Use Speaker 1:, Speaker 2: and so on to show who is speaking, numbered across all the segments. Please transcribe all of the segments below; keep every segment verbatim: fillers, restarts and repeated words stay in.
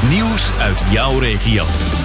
Speaker 1: Nieuws uit jouw regio.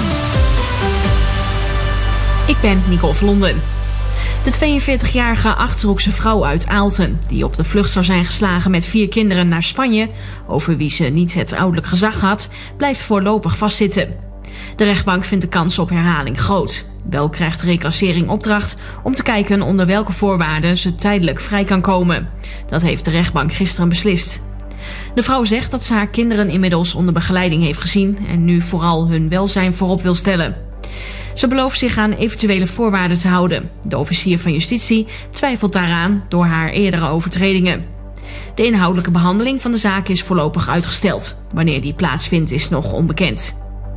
Speaker 2: Ik ben Nicole van Londen. De tweeënveertigjarige Achterhoekse vrouw uit Aalten, die op de vlucht zou zijn geslagen met vier kinderen naar Spanje, over wie ze niet het ouderlijk gezag had, blijft voorlopig vastzitten. De rechtbank vindt de kans op herhaling groot. Wel krijgt de reclassering opdracht om te kijken onder welke voorwaarden ze tijdelijk vrij kan komen. Dat heeft de rechtbank gisteren beslist. De vrouw zegt dat ze haar kinderen inmiddels onder begeleiding heeft gezien en nu vooral hun welzijn voorop wil stellen. Ze belooft zich aan eventuele voorwaarden te houden. De officier van justitie twijfelt daaraan door haar eerdere overtredingen. De inhoudelijke behandeling van de zaak is voorlopig uitgesteld. Wanneer die plaatsvindt is nog onbekend.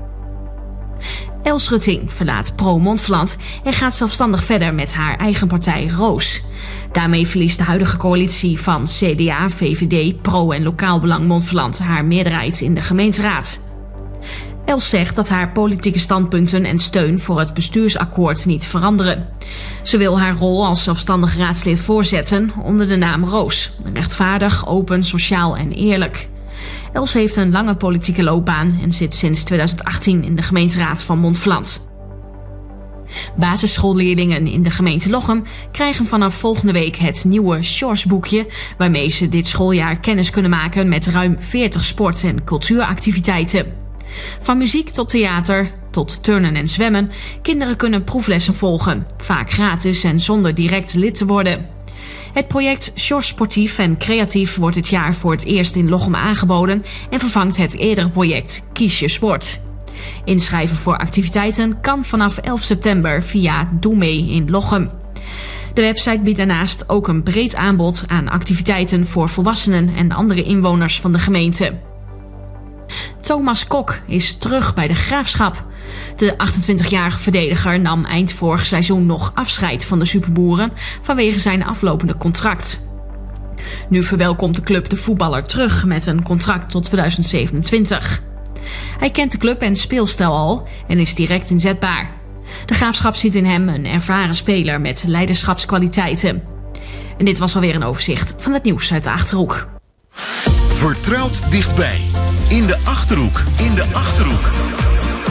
Speaker 2: Els Rutting verlaat Pro-Montferland en gaat zelfstandig verder met haar eigen partij Roos. Daarmee verliest de huidige coalitie van C D A, V V D, Pro en Lokaal Belang Montferland haar meerderheid in de gemeenteraad. Els zegt dat haar politieke standpunten en steun voor het bestuursakkoord niet veranderen. Ze wil haar rol als zelfstandig raadslid voortzetten onder de naam Roos. Rechtvaardig, open, sociaal en eerlijk. Els heeft een lange politieke loopbaan en zit sinds tweeduizend achttien in de gemeenteraad van Montferland. Basisschoolleerlingen in de gemeente Lochem krijgen vanaf volgende week het nieuwe Shores-boekje, waarmee ze dit schooljaar kennis kunnen maken met ruim veertig sport- en cultuuractiviteiten. Van muziek tot theater, tot turnen en zwemmen, kinderen kunnen proeflessen volgen, vaak gratis en zonder direct lid te worden. Het project Shores Sportief en Creatief wordt dit jaar voor het eerst in Lochem aangeboden en vervangt het eerdere project Kies je Sport. Inschrijven voor activiteiten kan vanaf elf september via Doe mee in Lochem. De website biedt daarnaast ook een breed aanbod aan activiteiten voor volwassenen en andere inwoners van de gemeente. Thomas Kok is terug bij de Graafschap. De achtentwintigjarige verdediger nam eind vorig seizoen nog afscheid van de Superboeren vanwege zijn aflopende contract. Nu verwelkomt de club de voetballer terug met een contract tot tweeduizend zevenentwintig. Hij kent de club en speelstijl al en is direct inzetbaar. De Graafschap ziet in hem een ervaren speler met leiderschapskwaliteiten. En dit was alweer een overzicht van het nieuws uit de Achterhoek.
Speaker 1: Vertrouwd dichtbij. In de Achterhoek. In de Achterhoek.